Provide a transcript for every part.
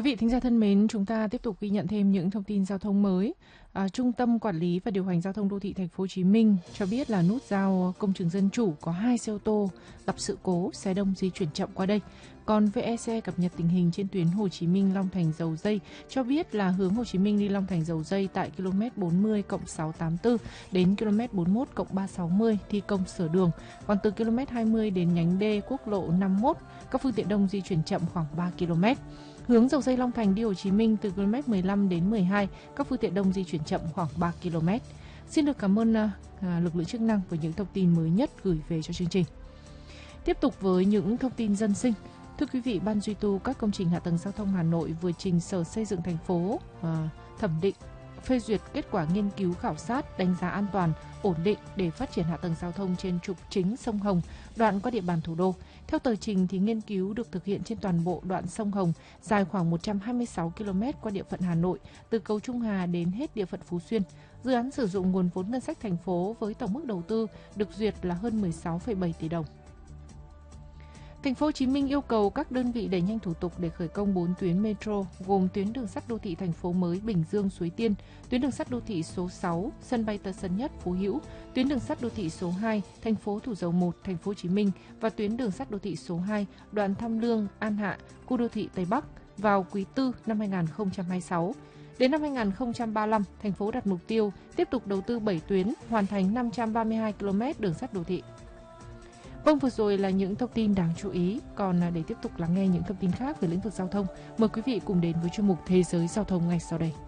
Quý vị thính giả thân mến, chúng ta tiếp tục ghi nhận thêm những thông tin giao thông mới. Trung tâm Quản lý và Điều hành Giao thông Đô thị Thành phố Hồ Chí Minh cho biết là nút giao Công trường Dân Chủ có 2 xe ô tô gặp sự cố, xe đông di chuyển chậm qua đây. Còn VEC cập nhật tình hình trên tuyến Hồ Chí Minh Long Thành Dầu Dây cho biết là hướng Hồ Chí Minh đi Long Thành Dầu Dây tại km 40+684 đến km 41+360 thi công sửa đường. Còn từ km 20 đến nhánh D quốc lộ 51, các phương tiện đông di chuyển chậm khoảng 3 km. Hướng Dầu Dây Long Thành đi Hồ Chí Minh từ km 15 đến 12, các phương tiện đông di chuyển chậm khoảng 3 km. Xin được cảm ơn lực lượng chức năng với những thông tin mới nhất gửi về cho chương trình. Tiếp tục với những thông tin dân sinh. Thưa quý vị, Ban duy tu các công trình hạ tầng giao thông Hà Nội vừa trình Sở Xây dựng thành phố thẩm định, phê duyệt kết quả nghiên cứu khảo sát, đánh giá an toàn, ổn định để phát triển hạ tầng giao thông trên trục chính sông Hồng, đoạn qua địa bàn thủ đô. Theo tờ trình thì nghiên cứu được thực hiện trên toàn bộ đoạn sông Hồng dài khoảng 126 km qua địa phận Hà Nội, từ cầu Trung Hà đến hết địa phận Phú Xuyên. Dự án sử dụng nguồn vốn ngân sách thành phố với tổng mức đầu tư được duyệt là hơn 16,7 tỷ đồng. Thành phố Hồ Chí Minh yêu cầu các đơn vị đẩy nhanh thủ tục để khởi công 4 tuyến metro gồm tuyến đường sắt đô thị thành phố mới Bình Dương Suối Tiên, tuyến đường sắt đô thị số 6 sân bay Tân Sơn Nhất Phú Hữu, tuyến đường sắt đô thị số 2 thành phố Thủ Dầu Một Thành phố Hồ Chí Minh và tuyến đường sắt đô thị số 2 đoạn Tham Lương An Hạ khu đô thị Tây Bắc vào quý 4 năm 2026. Đến năm 2035, thành phố đặt mục tiêu tiếp tục đầu tư 7 tuyến, hoàn thành 532 km đường sắt đô thị. Vâng, vừa rồi là những thông tin đáng chú ý. Còn để tiếp tục lắng nghe những thông tin khác về lĩnh vực giao thông, mời quý vị cùng đến với chuyên mục Thế giới giao thông ngay sau đây.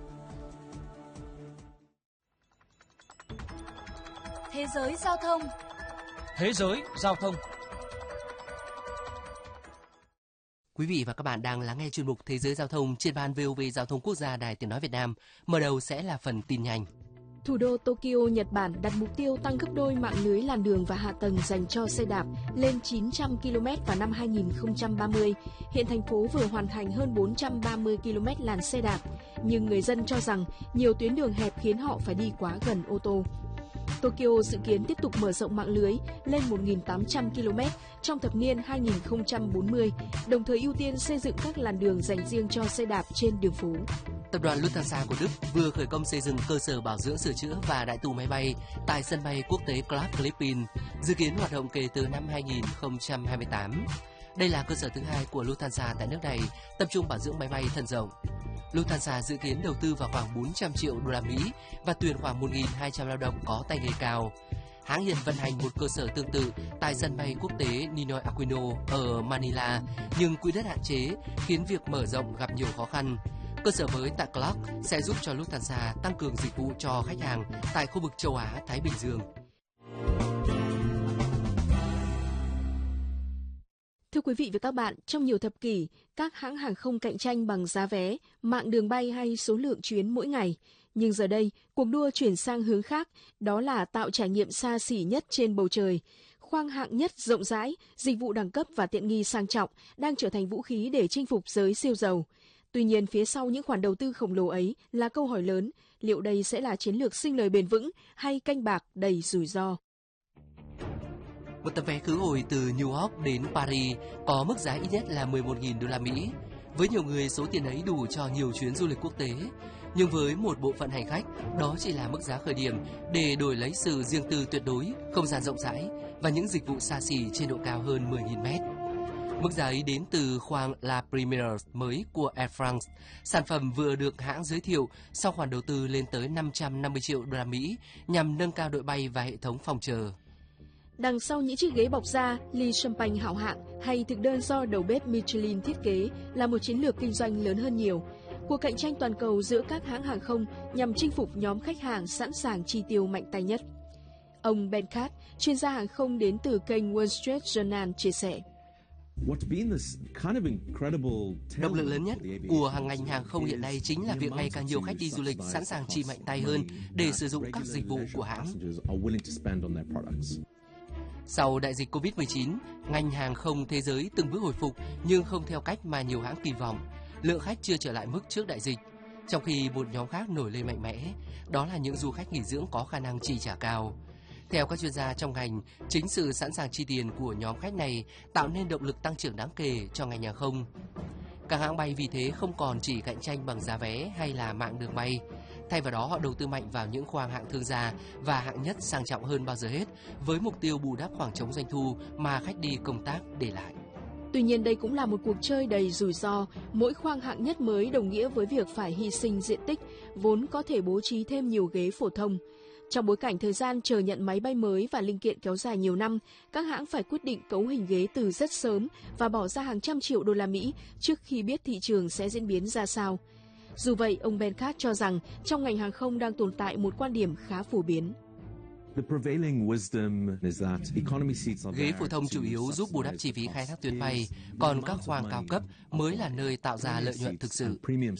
Thế giới giao thông. Thế giới giao thông. Quý vị và các bạn đang lắng nghe chuyên mục Thế giới giao thông trên ban VOV Giao thông Quốc gia Đài Tiếng nói Việt Nam. Mở đầu sẽ là phần tin nhanh. Thủ đô Tokyo, Nhật Bản đặt mục tiêu tăng gấp đôi mạng lưới làn đường và hạ tầng dành cho xe đạp lên 900 km vào năm 2030. Hiện thành phố vừa hoàn thành hơn 430 km làn xe đạp, nhưng người dân cho rằng nhiều tuyến đường hẹp khiến họ phải đi quá gần ô tô. Tokyo dự kiến tiếp tục mở rộng mạng lưới lên 1.800 km trong thập niên 2040, đồng thời ưu tiên xây dựng các làn đường dành riêng cho xe đạp trên đường phố. Tập đoàn Lufthansa của Đức vừa khởi công xây dựng cơ sở bảo dưỡng sửa chữa và đại tu máy bay tại sân bay quốc tế Clark Clipin, dự kiến hoạt động kể từ năm 2028. Đây là cơ sở thứ hai của Lufthansa tại nước này, tập trung bảo dưỡng máy bay thân rộng. Lufthansa dự kiến đầu tư vào khoảng 400 triệu đô la Mỹ và tuyển khoảng 1.200 lao động có tay nghề cao. Hãng hiện vận hành một cơ sở tương tự tại sân bay quốc tế Ninoy Aquino ở Manila, nhưng quỹ đất hạn chế khiến việc mở rộng gặp nhiều khó khăn. Cơ sở mới tại Clark sẽ giúp cho Lufthansa tăng cường dịch vụ cho khách hàng tại khu vực châu Á-Thái Bình Dương. Thưa quý vị và các bạn, trong nhiều thập kỷ, các hãng hàng không cạnh tranh bằng giá vé, mạng đường bay hay số lượng chuyến mỗi ngày. Nhưng giờ đây, cuộc đua chuyển sang hướng khác, đó là tạo trải nghiệm xa xỉ nhất trên bầu trời. Khoang hạng nhất rộng rãi, dịch vụ đẳng cấp và tiện nghi sang trọng đang trở thành vũ khí để chinh phục giới siêu giàu. Tuy nhiên, phía sau những khoản đầu tư khổng lồ ấy là câu hỏi lớn, liệu đây sẽ là chiến lược sinh lời bền vững hay canh bạc đầy rủi ro? Một tấm vé khứ hồi từ New York đến Paris có mức giá ít nhất là 11.000 đô la Mỹ. Với nhiều người, số tiền ấy đủ cho nhiều chuyến du lịch quốc tế. Nhưng với một bộ phận hành khách, đó chỉ là mức giá khởi điểm để đổi lấy sự riêng tư tuyệt đối, không gian rộng rãi và những dịch vụ xa xỉ trên độ cao hơn 10.000 mét. Mức giá ấy đến từ khoang La Première mới của Air France. Sản phẩm vừa được hãng giới thiệu sau khoản đầu tư lên tới 550 triệu đô la Mỹ nhằm nâng cao đội bay và hệ thống phòng chờ. Đằng sau những chiếc ghế bọc da, ly champagne hảo hạng hay thực đơn do đầu bếp Michelin thiết kế là một chiến lược kinh doanh lớn hơn nhiều. Cuộc cạnh tranh toàn cầu giữa các hãng hàng không nhằm chinh phục nhóm khách hàng sẵn sàng chi tiêu mạnh tay nhất. Ông Ben Kat, chuyên gia hàng không đến từ kênh Wall Street Journal chia sẻ. Động lực lớn nhất của ngành hàng không hiện nay chính là việc ngày càng nhiều khách đi du lịch sẵn sàng chi mạnh tay hơn để sử dụng các dịch vụ của hãng. Sau đại dịch Covid-19, ngành hàng không thế giới từng bước hồi phục nhưng không theo cách mà nhiều hãng kỳ vọng. Lượng khách chưa trở lại mức trước đại dịch, trong khi một nhóm khác nổi lên mạnh mẽ, đó là những du khách nghỉ dưỡng có khả năng chi trả cao. Theo các chuyên gia trong ngành, chính sự sẵn sàng chi tiền của nhóm khách này tạo nên động lực tăng trưởng đáng kể cho ngành hàng không. Các hãng bay vì thế không còn chỉ cạnh tranh bằng giá vé hay là mạng đường bay. Thay vào đó họ đầu tư mạnh vào những khoang hạng thương gia và hạng nhất sang trọng hơn bao giờ hết, với mục tiêu bù đắp khoảng trống doanh thu mà khách đi công tác để lại. Tuy nhiên đây cũng là một cuộc chơi đầy rủi ro, mỗi khoang hạng nhất mới đồng nghĩa với việc phải hy sinh diện tích, vốn có thể bố trí thêm nhiều ghế phổ thông. Trong bối cảnh thời gian chờ nhận máy bay mới và linh kiện kéo dài nhiều năm, các hãng phải quyết định cấu hình ghế từ rất sớm và bỏ ra hàng trăm triệu đô la Mỹ trước khi biết thị trường sẽ diễn biến ra sao. Dù vậy, ông Ben Carr cho rằng trong ngành hàng không đang tồn tại một quan điểm khá phổ biến. Ghế phổ thông chủ yếu giúp bù đắp chi phí khai thác tuyến bay, còn các khoang cao cấp mới là nơi tạo ra lợi nhuận thực sự.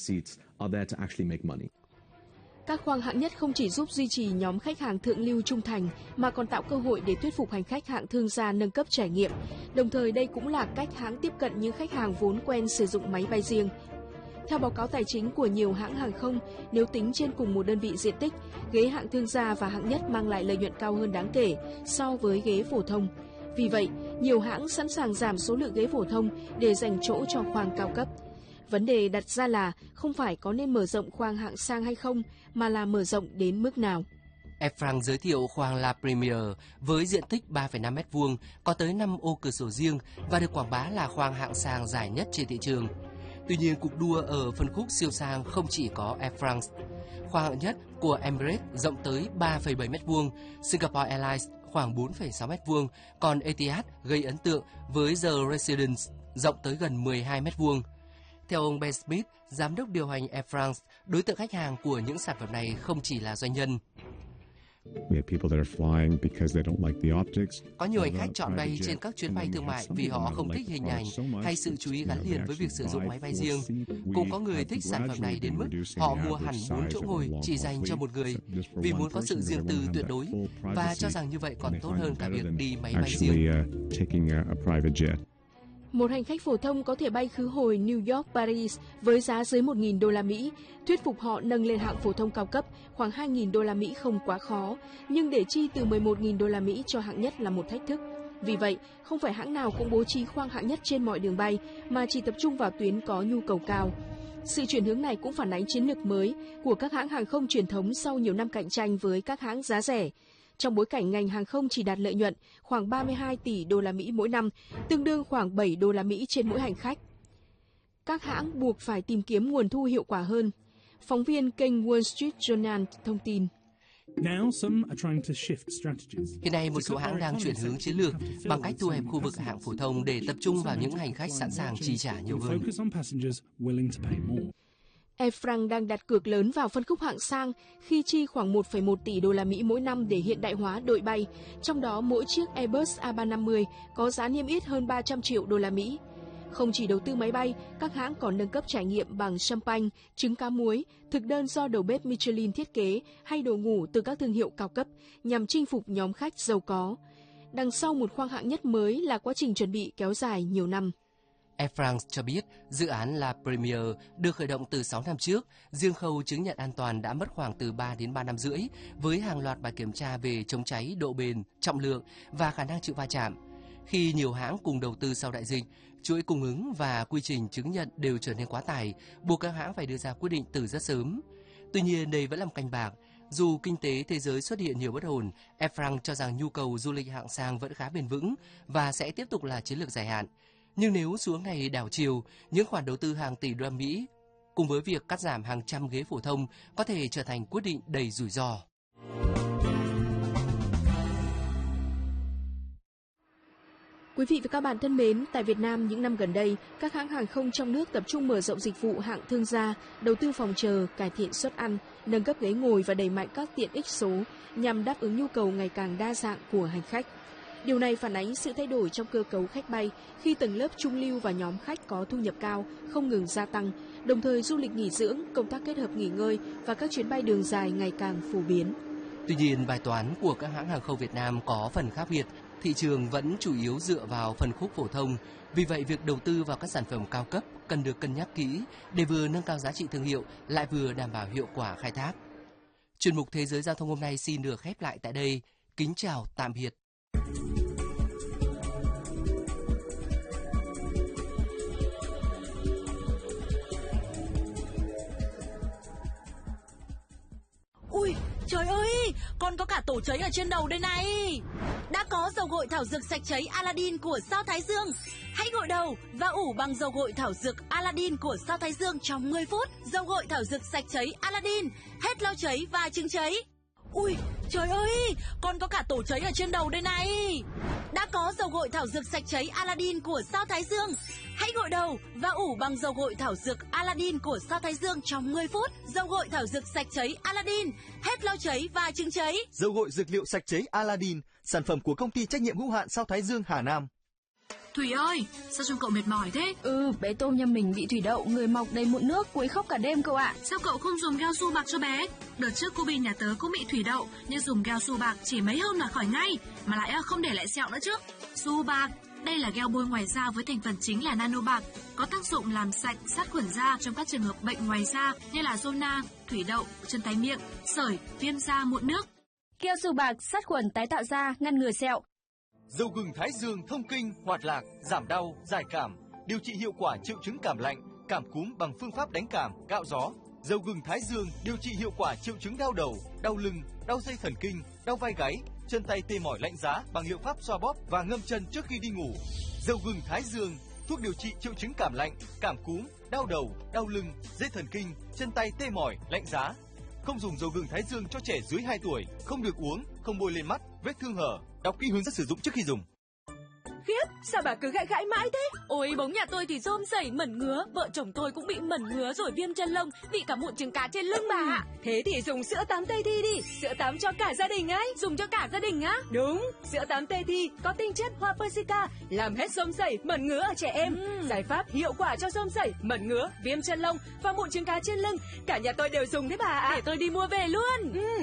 Các khoang hạng nhất không chỉ giúp duy trì nhóm khách hàng thượng lưu trung thành, mà còn tạo cơ hội để thuyết phục hành khách hạng thương gia nâng cấp trải nghiệm. Đồng thời đây cũng là cách hãng tiếp cận những khách hàng vốn quen sử dụng máy bay riêng. Theo báo cáo tài chính của nhiều hãng hàng không, nếu tính trên cùng một đơn vị diện tích, ghế hạng thương gia và hạng nhất mang lại lợi nhuận cao hơn đáng kể so với ghế phổ thông. Vì vậy, nhiều hãng sẵn sàng giảm số lượng ghế phổ thông để dành chỗ cho khoang cao cấp. Vấn đề đặt ra là không phải có nên mở rộng khoang hạng sang hay không, mà là mở rộng đến mức nào. Air France giới thiệu khoang La Premier với diện tích 3,5 m2, có tới 5 ô cửa sổ riêng và được quảng bá là khoang hạng sang dài nhất trên thị trường. Tuy nhiên, cuộc đua ở phân khúc siêu sang không chỉ có Air France. Khoang hạng nhất của Emirates rộng tới 3,7 m2, Singapore Airlines khoảng 4,6 m2, còn Etihad gây ấn tượng với The Residence rộng tới gần 12 m2. Theo ông Ben Smith, giám đốc điều hành Air France, đối tượng khách hàng của những sản phẩm này không chỉ là doanh nhân. Có nhiều hành khách chọn bay trên các chuyến bay thương mại vì họ không thích hình ảnh hay sự chú ý gắn liền với việc sử dụng máy bay riêng. Cũng có người thích sản phẩm này đến mức họ mua hẳn 4 chỗ ngồi chỉ dành cho một người vì muốn có sự riêng tư tuyệt đối và cho rằng như vậy còn tốt hơn cả việc đi máy bay riêng. Một hành khách phổ thông có thể bay khứ hồi New York, Paris với giá dưới 1.000 đô la Mỹ. Thuyết phục họ nâng lên hạng phổ thông cao cấp khoảng 2.000 đô la Mỹ không quá khó, nhưng để chi từ 11.000 đô la Mỹ cho hạng nhất là một thách thức. Vì vậy, không phải hãng nào cũng bố trí khoang hạng nhất trên mọi đường bay, mà chỉ tập trung vào tuyến có nhu cầu cao. Sự chuyển hướng này cũng phản ánh chiến lược mới của các hãng hàng không truyền thống sau nhiều năm cạnh tranh với các hãng giá rẻ. Trong bối cảnh ngành hàng không chỉ đạt lợi nhuận khoảng 32 tỷ đô la Mỹ mỗi năm, tương đương khoảng 7 đô la Mỹ trên mỗi hành khách. Các hãng buộc phải tìm kiếm nguồn thu hiệu quả hơn. Phóng viên kênh Wall Street Journal thông tin. Hiện nay, một số hãng đang chuyển hướng chiến lược bằng cách thu hẹp khu vực hạng phổ thông để tập trung vào những hành khách sẵn sàng chi trả nhiều hơn. Air France đang đặt cược lớn vào phân khúc hạng sang khi chi khoảng 1,1 tỷ đô la Mỹ mỗi năm để hiện đại hóa đội bay, trong đó mỗi chiếc Airbus A350 có giá niêm yết hơn 300 triệu đô la Mỹ. Không chỉ đầu tư máy bay, các hãng còn nâng cấp trải nghiệm bằng champagne, trứng cá muối, thực đơn do đầu bếp Michelin thiết kế hay đồ ngủ từ các thương hiệu cao cấp nhằm chinh phục nhóm khách giàu có. Đằng sau một khoang hạng nhất mới là quá trình chuẩn bị kéo dài nhiều năm. Air France cho biết dự án La Premier được khởi động từ 6 năm trước, riêng khâu chứng nhận an toàn đã mất khoảng từ 3 đến 3 năm rưỡi, với hàng loạt bài kiểm tra về chống cháy, độ bền, trọng lượng và khả năng chịu va chạm. Khi nhiều hãng cùng đầu tư sau đại dịch, chuỗi cung ứng và quy trình chứng nhận đều trở nên quá tải, buộc các hãng phải đưa ra quyết định từ rất sớm. Tuy nhiên, đây vẫn là một canh bạc. Dù kinh tế thế giới xuất hiện nhiều bất ổn, Air France cho rằng nhu cầu du lịch hạng sang vẫn khá bền vững và sẽ tiếp tục là chiến lược dài hạn. Nhưng nếu xu hướng này đảo chiều, những khoản đầu tư hàng tỷ đô la Mỹ cùng với việc cắt giảm hàng trăm ghế phổ thông có thể trở thành quyết định đầy rủi ro. Quý vị và các bạn thân mến, tại Việt Nam những năm gần đây, các hãng hàng không trong nước tập trung mở rộng dịch vụ hạng thương gia, đầu tư phòng chờ, cải thiện suất ăn, nâng cấp ghế ngồi và đẩy mạnh các tiện ích số nhằm đáp ứng nhu cầu ngày càng đa dạng của hành khách. Điều này phản ánh sự thay đổi trong cơ cấu khách bay khi tầng lớp trung lưu và nhóm khách có thu nhập cao không ngừng gia tăng, đồng thời du lịch nghỉ dưỡng, công tác kết hợp nghỉ ngơi và các chuyến bay đường dài ngày càng phổ biến. Tuy nhiên, bài toán của các hãng hàng không Việt Nam có phần khác biệt. Thị trường vẫn chủ yếu dựa vào phân khúc phổ thông. Vì vậy, việc đầu tư vào các sản phẩm cao cấp cần được cân nhắc kỹ để vừa nâng cao giá trị thương hiệu lại vừa đảm bảo hiệu quả khai thác. Chuyên mục Thế giới Giao thông hôm nay xin được khép lại tại đây. Kính chào, tạm biệt. trời ơi, con có cả tổ cháy ở trên đầu đây này. Đã có dầu gội thảo dược sạch cháy Aladdin của Sao Thái Dương. Hãy gội đầu và ủ bằng dầu gội thảo dược Aladdin của Sao Thái Dương trong 10 phút. Dầu gội thảo dược sạch cháy Aladdin, hết lau cháy và chứng cháy. Ui, trời ơi, con có cả tổ cháy ở trên đầu đây này. Đã có dầu gội thảo dược sạch cháy Aladdin của Sao Thái Dương. Hãy gội đầu và ủ bằng dầu gội thảo dược Aladdin của Sao Thái Dương trong 10 phút. Dầu gội thảo dược sạch cháy Aladdin, hết lau cháy và chứng cháy. Dầu gội dược liệu sạch cháy Aladdin, sản phẩm của công ty trách nhiệm hữu hạn Sao Thái Dương Hà Nam. Thủy ơi, sao trông cậu mệt mỏi thế? Bé Tôm nhà mình bị thủy đậu, người mọc đầy mụn nước, quấy khóc cả đêm cậu ạ. Sao cậu không dùng keo su bạc cho bé? Đợt trước cô Bi nhà tớ cũng bị thủy đậu, nhưng dùng keo su bạc chỉ mấy hôm là khỏi ngay, mà lại không để lại sẹo nữa chứ. Su bạc, đây là gel bôi ngoài da với thành phần chính là nano bạc, có tác dụng làm sạch, sát khuẩn da trong các trường hợp bệnh ngoài da như là zona, thủy đậu, chân tái miệng, sởi, viêm da, mụn nước. Keo su bạc sát khuẩn tái tạo da, ngăn ngừa sẹo. Dầu gừng Thái Dương thông kinh, hoạt lạc, giảm đau, giải cảm, điều trị hiệu quả triệu chứng cảm lạnh, cảm cúm bằng phương pháp đánh cảm, gạo gió. Dầu gừng Thái Dương điều trị hiệu quả triệu chứng đau đầu, đau lưng, đau dây thần kinh, đau vai gáy, chân tay tê mỏi lạnh giá bằng liệu pháp xoa bóp và ngâm chân trước khi đi ngủ. Dầu gừng Thái Dương, thuốc điều trị triệu chứng cảm lạnh, cảm cúm, đau đầu, đau lưng, dây thần kinh, chân tay tê mỏi, lạnh giá. Không dùng dầu gừng Thái Dương cho trẻ dưới 2 tuổi, không được uống, không bôi lên mắt, vết thương hở. Đọc kỹ hướng dẫn sử dụng trước khi dùng. Khiếp, sao bà cứ gãi mãi thế? Ôi, bóng nhà tôi thì rôm rẩy mẩn ngứa, vợ chồng tôi cũng bị mẩn ngứa rồi viêm chân lông, bị cả mụn trứng cá trên lưng bà ạ. Thế thì dùng sữa tắm Tây Thi đi, sữa tắm cho cả gia đình ấy. Dùng cho cả gia đình á? Đúng, sữa tắm Tây Thi có tinh chất hoa persica, làm hết rôm rẩy, mẩn ngứa ở trẻ em. Giải pháp hiệu quả cho rôm rẩy, mẩn ngứa, viêm chân lông và mụn trứng cá trên lưng. Cả nhà tôi đều dùng đấy bà ạ. Để tôi đi mua về luôn.